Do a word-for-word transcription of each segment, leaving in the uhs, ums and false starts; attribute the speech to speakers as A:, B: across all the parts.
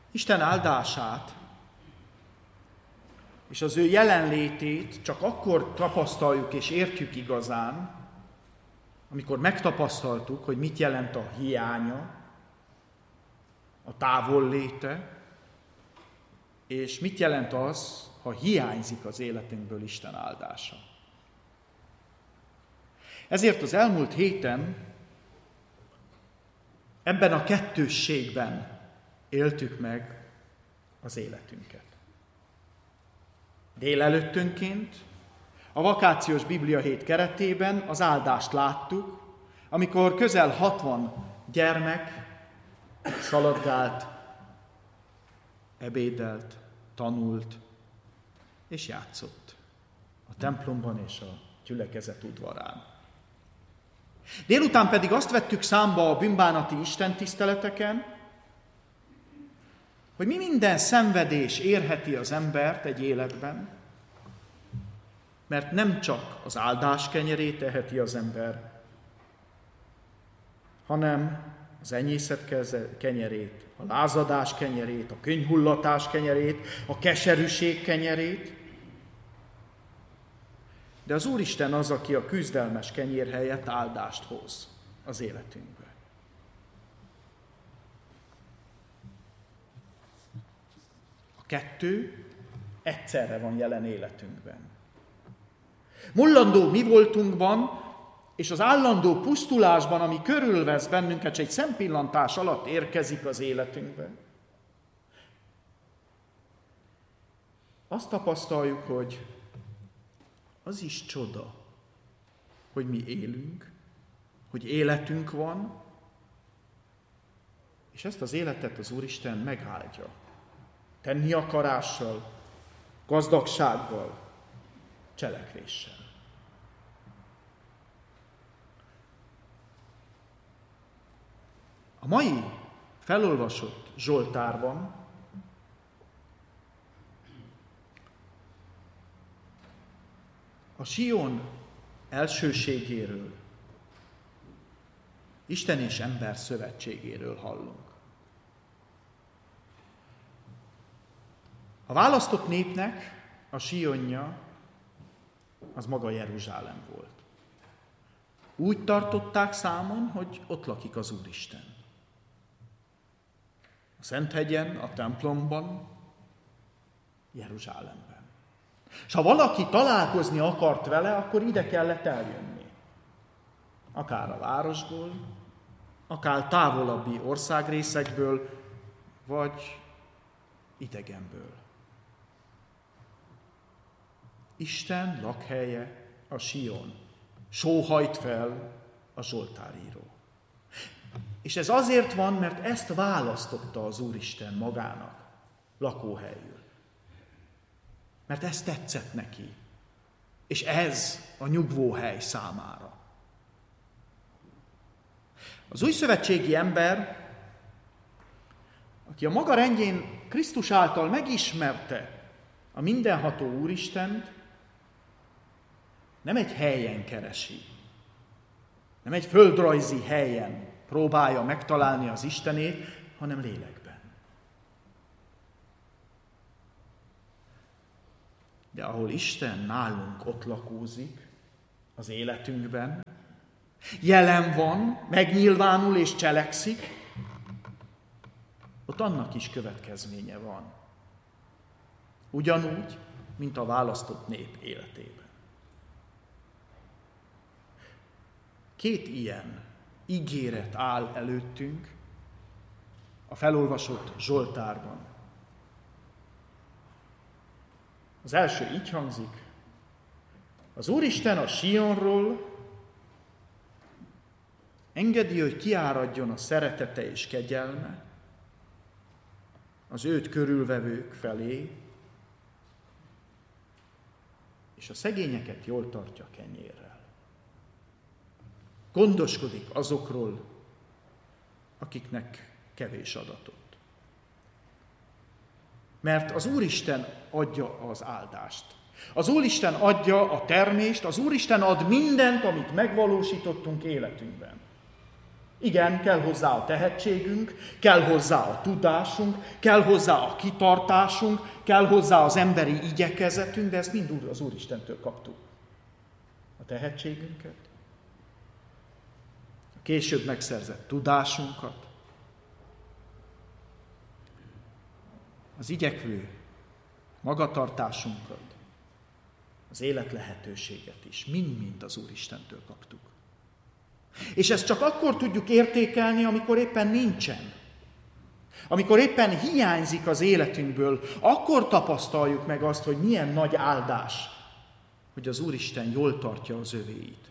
A: Isten áldását és az ő jelenlétét csak akkor tapasztaljuk és értjük igazán, amikor megtapasztaltuk, hogy mit jelent a hiánya, a távolléte, és mit jelent az, ha hiányzik az életünkből Isten áldása. Ezért az elmúlt héten ebben a kettősségben éltük meg az életünket. Délelőttönként a vakációs Biblia hét keretében az áldást láttuk, amikor közel hatvan gyermek szaladgált, ebédelt, tanult és játszott a templomban és a gyülekezet udvarán. Délután pedig azt vettük számba a bűnbánati istentiszteleteken, hogy mi minden szenvedés érheti az embert egy életben, mert nem csak az áldás kenyerét teheti az ember, hanem az enyészet kenyerét, a lázadás kenyerét, a könnyhullatás kenyerét, a keserűség kenyerét. De az Úristen az, aki a küzdelmes kenyér helyett áldást hoz az életünkbe. A kettő egyszerre van jelen életünkben. Mullandó mi voltunkban, és az állandó pusztulásban, ami körülvesz bennünket, és egy szempillantás alatt érkezik az életünkbe. Azt tapasztaljuk, hogy az is csoda, hogy mi élünk, hogy életünk van, és ezt az életet az Úristen megáldja. Tenni akarással, gazdagsággal, cselekvéssel. A mai felolvasott Zsoltárban a Sion elsőségéről, Isten és ember szövetségéről hallunk. A választott népnek a Sionja az maga Jeruzsálem volt. Úgy tartották számon, hogy ott lakik az Úristen. A Szenthegyen, a templomban, Jeruzsálemben. És ha valaki találkozni akart vele, akkor ide kellett eljönni. Akár a városból, akár távolabbi országrészekből, vagy idegenből. Isten lakhelye a Sion. Sóhajt fel a Zsoltáríró. És ez azért van, mert ezt választotta az Úristen magának lakóhelyül. Mert ez tetszett neki. És ez a nyugvóhely számára. Az újszövetségi ember, aki a maga rendjén Krisztus által megismerte a mindenható Úristent, nem egy helyen keresi, nem egy földrajzi helyen próbálja megtalálni az Istenét, hanem lélekben. De ahol Isten nálunk ott lakózik, az életünkben, jelen van, megnyilvánul és cselekszik, ott annak is következménye van. Ugyanúgy, mint a választott nép életében. Két ilyen ígéret áll előttünk a felolvasott Zsoltárban. Az első így hangzik: az Úristen a Sionról engedi, hogy kiáradjon a szeretete és kegyelme az őt körülvevők felé, és a szegényeket jól tartja kenyérrel. Gondoskodik azokról, akiknek kevés adatot. Mert az Úristen adja az áldást. Az Úristen adja a termést, az Úristen ad mindent, amit megvalósítottunk életünkben. Igen, kell hozzá a tehetségünk, kell hozzá a tudásunk, kell hozzá a kitartásunk, kell hozzá az emberi igyekezetünk, de ezt mind az Úristentől kaptuk. A tehetségünket, a később megszerzett tudásunkat, az igyekvő magatartásunkat, az élet lehetőséget is, mind-mind az Úristentől kaptuk. És ezt csak akkor tudjuk értékelni, amikor éppen nincsen. Amikor éppen hiányzik az életünkből, akkor tapasztaljuk meg azt, hogy milyen nagy áldás, hogy az Úristen jól tartja az övéit.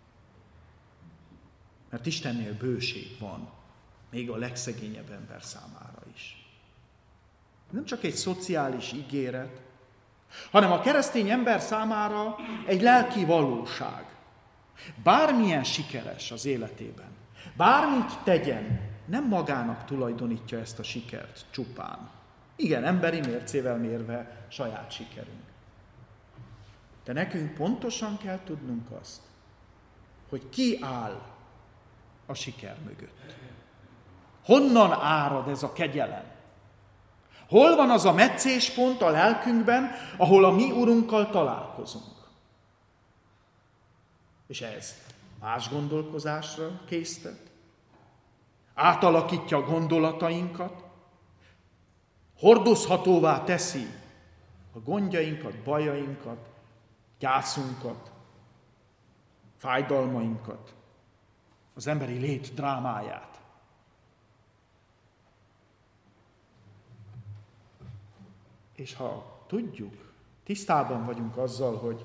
A: Mert Istennél bőség van, még a legszegényebb ember számára is. Nem csak egy szociális ígéret, hanem a keresztény ember számára egy lelki valóság. Bármilyen sikeres az életében, bármit tegyen, nem magának tulajdonítja ezt a sikert csupán. Igen, emberi mércével mérve saját sikerünk. De nekünk pontosan kell tudnunk azt, hogy ki áll a siker mögött. Honnan árad ez a kegyelem? Hol van az a meccéspont a lelkünkben, ahol a mi Urunkkal találkozunk? És ez más gondolkozásra késztet, átalakítja a gondolatainkat, hordozhatóvá teszi a gondjainkat, bajainkat, gyászunkat, fájdalmainkat, az emberi lét drámáját. És ha tudjuk, tisztában vagyunk azzal, hogy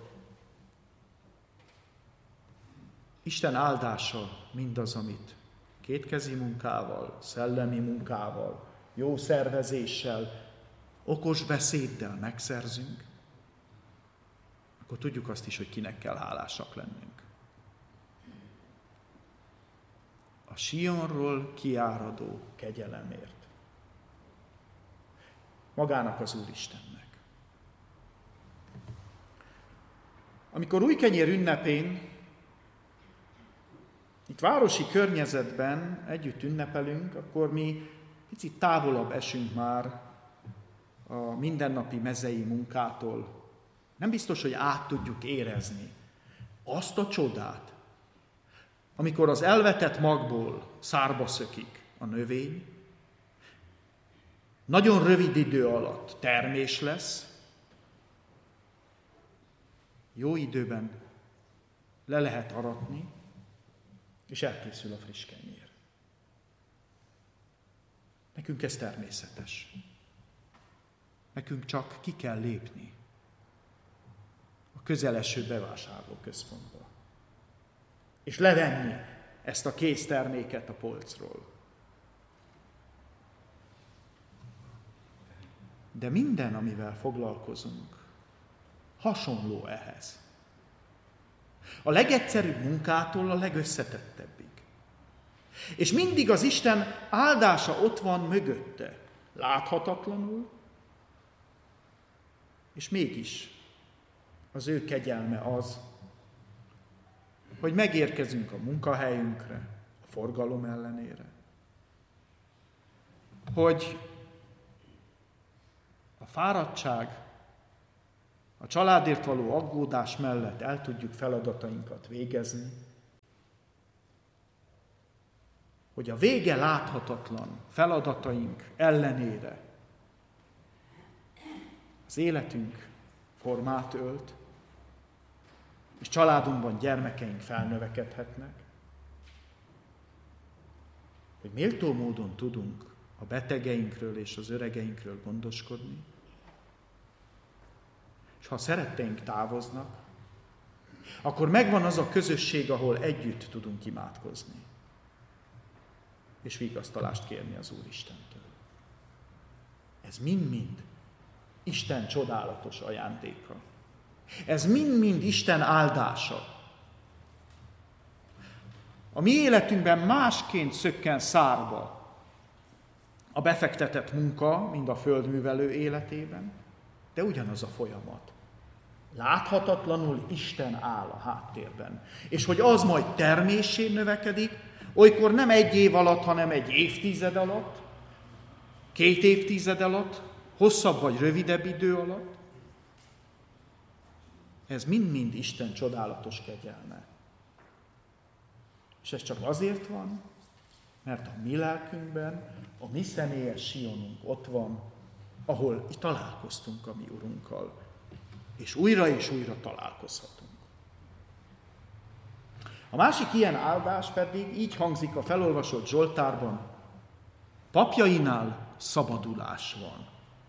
A: Isten áldása mindaz, amit kétkezi munkával, szellemi munkával, jó szervezéssel, okos beszéddel megszerzünk, akkor tudjuk azt is, hogy kinek kell hálásak lennünk. A Sionról kiáradó kegyelemért. Magának az Úristennek. Amikor Újkenyér ünnepén itt városi környezetben együtt ünnepelünk, akkor mi picit távolabb esünk már a mindennapi mezei munkától. Nem biztos, hogy át tudjuk érezni azt a csodát, amikor az elvetett magból szárba szökik a növény, nagyon rövid idő alatt termés lesz, jó időben le lehet aratni, és elkészül a friss kenyér. Nekünk ez természetes. Nekünk csak ki kell lépni a közeleső bevásárlóközpontba, és levenni ezt a készterméket a polcról. De minden, amivel foglalkozunk, hasonló ehhez. A legegyszerűbb munkától a legösszetettebbig. És mindig az Isten áldása ott van mögötte, láthatatlanul, és mégis az ő kegyelme az, hogy megérkezünk a munkahelyünkre, a forgalom ellenére, hogy a fáradtság, a családért való aggódás mellett el tudjuk feladatainkat végezni, hogy a vége láthatatlan feladataink ellenére az életünk formát ölt, és családunkban gyermekeink felnövekedhetnek, hogy méltó módon tudunk a betegeinkről és az öregeinkről gondoskodni, és ha a szeretteink távoznak, akkor megvan az a közösség, ahol együtt tudunk imádkozni, és vigasztalást kérni az Úristentől. Ez mind-mind Isten csodálatos ajándéka. Ez mind-mind Isten áldása. A mi életünkben másként szökken szárba a befektetett munka, mint a földművelő életében, de ugyanaz a folyamat. Láthatatlanul Isten áll a háttérben. És hogy az majd terméssé növekedik, Olykor nem egy év alatt, hanem egy évtized alatt, két évtized alatt, hosszabb vagy rövidebb idő alatt. Ez mind-mind Isten csodálatos kegyelme. És ez csak azért van, mert a mi lelkünkben, a mi személyes Sionunk ott van, ahol találkoztunk a mi Urunkkal, és újra és újra találkozhatunk. A másik ilyen áldás pedig így hangzik a felolvasott Zsoltárban: papjainál szabadulás van.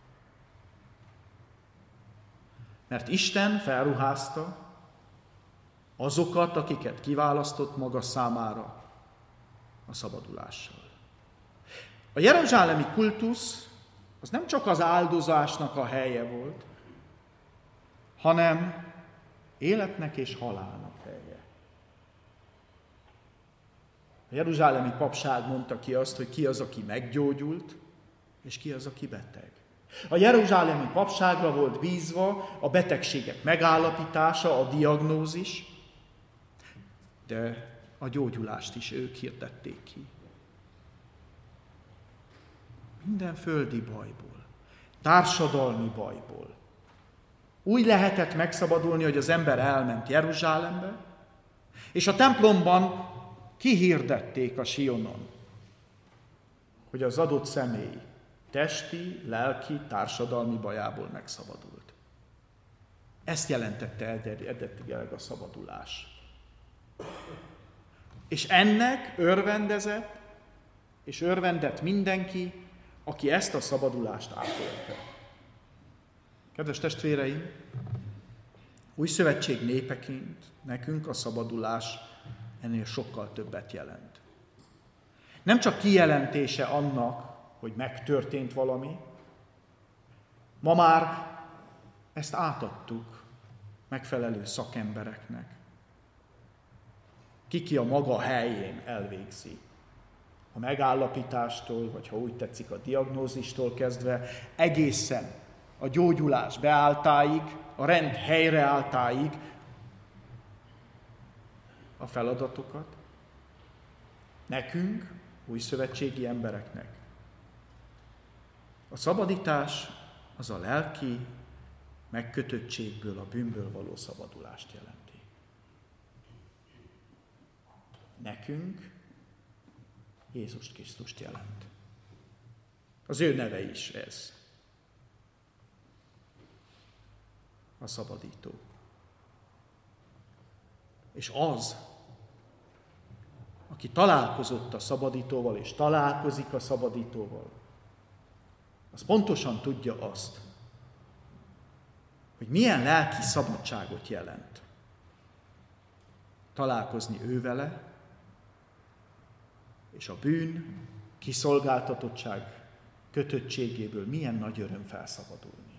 A: Mert Isten felruházta azokat, akiket kiválasztott maga számára a szabadulással. A jeruzsálemi kultusz az nem csak az áldozásnak a helye volt, hanem életnek és halálnak helye. A jeruzsálemi papság mondta ki azt, hogy ki az, aki meggyógyult, és ki az, aki beteg. A jeruzsálemi papságra volt bízva a betegségek megállapítása, a diagnózis, de a gyógyulást is ők hirdették ki. Minden földi bajból, társadalmi bajból. Úgy lehetett megszabadulni, hogy az ember elment Jeruzsálembe, és a templomban kihirdették a Sionon, hogy az adott személy testi, lelki, társadalmi bajából megszabadult. Ezt jelentette eredetileg a szabadulás. És ennek örvendezett, és örvendett mindenki, aki ezt a szabadulást átélte. Kedves testvéreim, új szövetség népeként nekünk a szabadulás ennél sokkal többet jelent. Nem csak kijelentése annak, hogy megtörtént valami, ma már ezt átadtuk megfelelő szakembereknek. Ki-ki a maga helyén elvégzi. A megállapítástól, vagy ha úgy tetszik, a diagnózistól kezdve, egészen a gyógyulás beálltáig, a rend helyreálltáig a feladatokat nekünk, újszövetségi embereknek. A szabadítás az a lelki megkötöttségből, a bűnből való szabadulást jelenti. Nekünk Jézus Krisztust jelent. Az ő neve is ez. A szabadító. És az, aki találkozott a szabadítóval, és találkozik a szabadítóval, az pontosan tudja azt, hogy milyen lelki szabadságot jelent találkozni ő vele, és a bűn, kiszolgáltatottság kötöttségéből milyen nagy öröm felszabadulni.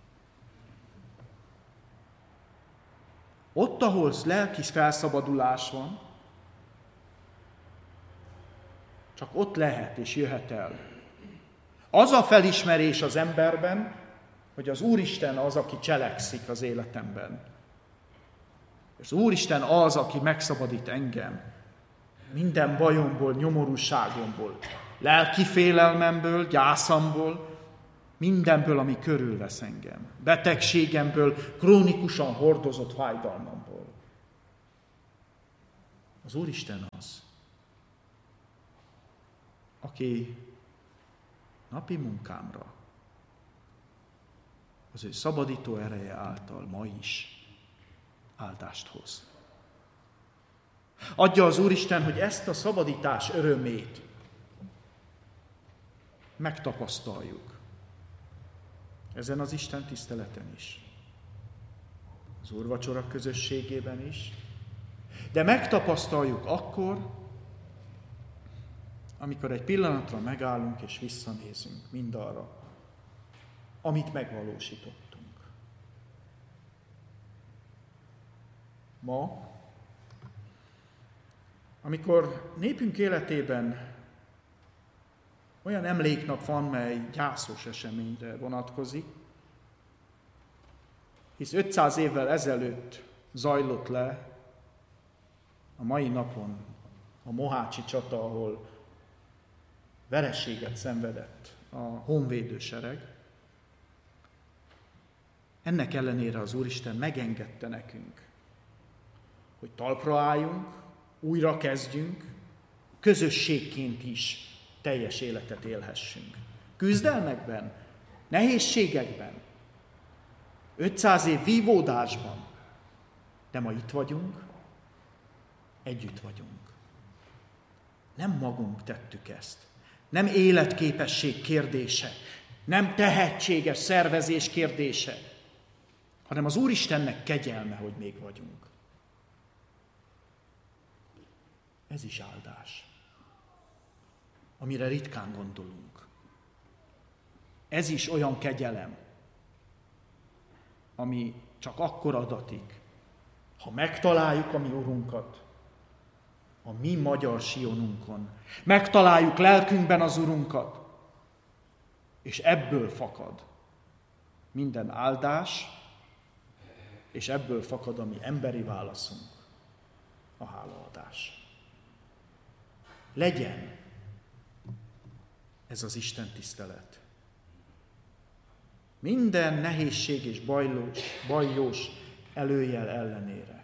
A: Ott, ahol lelki felszabadulás van, csak ott lehet és jöhet el az a felismerés az emberben, hogy az Úristen az, aki cselekszik az életemben. Az Úristen az, aki megszabadít engem minden bajomból, nyomorúságomból, lelki félelmemből, gyászamból, mindenből, ami körülvesz engem. Betegségemből, krónikusan hordozott fájdalmamból. Az Úristen az, aki napi munkámra az ő szabadító ereje által ma is áldást hoz. Adja az Úristen, hogy ezt a szabadítás örömét megtapasztaljuk. Ezen az Isten tiszteleten is. Az úrvacsora közösségében is. De megtapasztaljuk akkor, amikor egy pillanatra megállunk és visszanézünk mindarra, amit megvalósítottunk. Ma, amikor népünk életében olyan emléknap van, mely gyászos eseményre vonatkozik, hisz ötszáz évvel ezelőtt zajlott le a mai napon a mohácsi csata, ahol vereséget szenvedett a honvédő sereg. Ennek ellenére az Úristen megengedte nekünk, hogy talpra álljunk, újra kezdjünk, közösségként is teljes életet élhessünk. Küzdelmekben, nehézségekben, ötszáz év vívódásban, de ma itt vagyunk, együtt vagyunk. Nem magunk tettük ezt. Nem életképesség kérdése, nem tehetséges szervezés kérdése, hanem az Úristennek kegyelme, hogy még vagyunk. Ez is áldás, amire ritkán gondolunk. Ez is olyan kegyelem, ami csak akkor adatik, ha megtaláljuk a mi Urunkat, a mi magyar Sionunkon. Megtaláljuk lelkünkben az Urunkat, és ebből fakad minden áldás, és ebből fakad a mi emberi válaszunk, a hálaadás. Legyen ez az Isten tisztelet. Minden nehézség és bajlós, bajós előjel ellenére.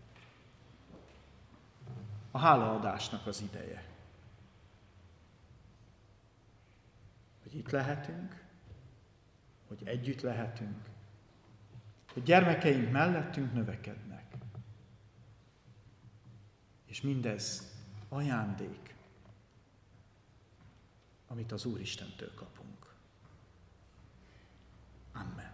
A: A hálaadásnak az ideje. Hogy itt lehetünk, hogy együtt lehetünk, hogy gyermekeink mellettünk növekednek. És mindez ajándék, amit az Úristentől kapunk. Amen.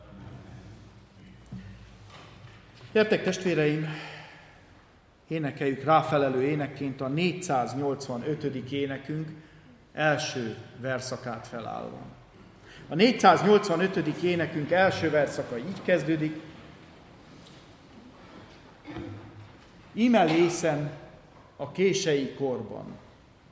A: Gyertek, testvéreim, énekeljük ráfelelő énekként a négyszáznyolcvanötödik énekünk első verszakát felállva. A négyszáznyolcvanötödik énekünk első verszaka így kezdődik. Íme lészen a kései korban.